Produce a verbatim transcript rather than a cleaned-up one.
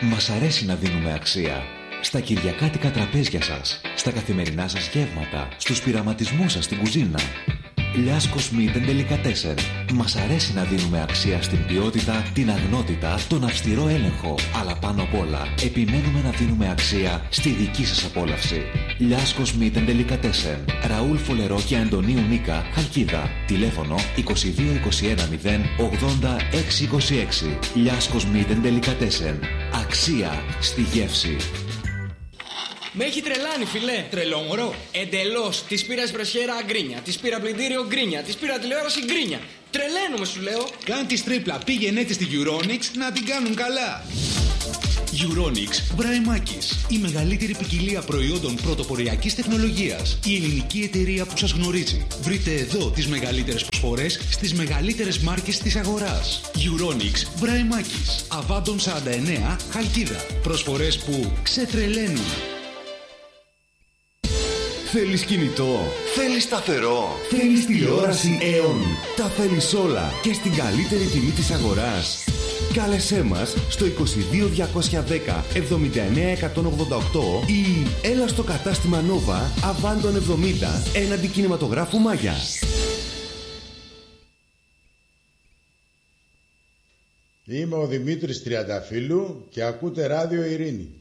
Μας αρέσει να δίνουμε αξία. Στα κυριακάτικα τραπέζια σας, στα καθημερινά σας γεύματα, στους πειραματισμούς σας στην κουζίνα. Λιάσκος Meat and Delicatessen. Μας αρέσει να δίνουμε αξία στην ποιότητα, την αγνότητα, τον αυστηρό έλεγχο. Αλλά πάνω απ' όλα, επιμένουμε να δίνουμε αξία στη δική σας απόλαυση. Λιάσκος Meat and Delicatessen. Ραούλ Φολερό και Αντωνίου Νίκα, Χαλκίδα. Τηλέφωνο είκοσι δύο είκοσι ένα μηδέν ογδόντα έξι είκοσι έξι. Λιάσκος Meat and Delicatessen. Αξία στη γεύση. Με έχει τρελάνει, φιλέ. Τρελό μωρό. Εντελώς. Της πήρα εσπρεσιέρα γκρίνια. Της πήρα πλυντήριο γκρίνια. Της πήρα τηλεόραση γκρίνια. Τρελαίνομαι, σου λέω. Κάν τη τρίπλα. Πήγαινε στη Euronics να την κάνουν καλά. Euronics Βραϊμάκης. Η μεγαλύτερη ποικιλία προϊόντων πρωτοποριακής τεχνολογίας. Η ελληνική εταιρεία που σας γνωρίζει. Βρείτε εδώ τις μεγαλύτερες προσφορές στις μεγαλύτερες μάρκες της αγοράς. Euronics Βραϊμάκης. Αβάντων σαράντα εννέα, Χαλκίδα. Προσφορές που ξετρελαίνουν. Θέλεις κινητό, θέλεις σταθερό, θέλεις τηλεόραση Aeon. Τα θέλεις όλα και στην καλύτερη τιμή της αγοράς. Κάλεσέ μας στο είκοσι δύο διακόσια δέκα εβδομήντα εννέα εκατόν ογδόντα οκτώ ή έλα στο κατάστημα Nova Αβάντων εβδομήντα έναντι κινηματογράφου Μάγια. Είμαι ο Δημήτρης Τριανταφύλου και ακούτε Ράδιο Ειρήνη.